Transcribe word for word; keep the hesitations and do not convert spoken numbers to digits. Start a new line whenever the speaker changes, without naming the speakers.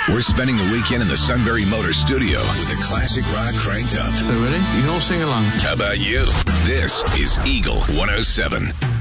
We're spending the weekend in the Sunbury Motor Studio with the classic rock cranked up.
So ready? You can all sing along.
How about you? This is Eagle one oh seven.